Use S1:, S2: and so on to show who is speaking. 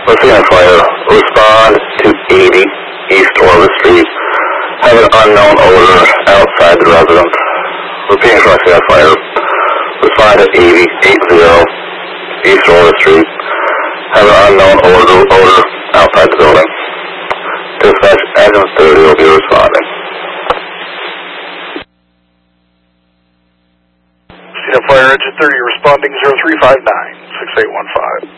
S1: We're seeing a fire. Respond to 80 East Orvis Street. Have an unknown odor outside the residence. Repeating for a fire. Respond to 80 East Orvis Street. Have an unknown odor outside the building. Dispatch Engine 30 will be responding.
S2: Seen a fire, Engine 30 responding 0359-6815.